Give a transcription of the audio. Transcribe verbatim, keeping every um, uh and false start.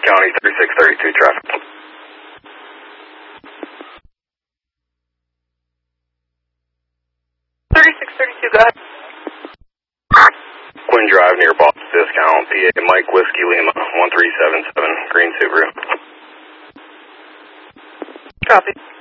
County, thirty-six thirty-two traffic. thirty-six thirty-two, go ahead. Quinn Drive near Boss Discount, P A, Mike Whiskey Lima, one three seven seven, green Subaru. Copy.